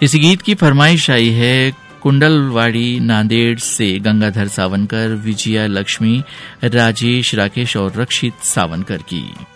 इस गीत की फरमाइश आई है कुंडलवाड़ी नांदेड़ से गंगाधर सावनकर, विजया लक्ष्मी, राजेश, राकेश और रक्षित सावनकर की।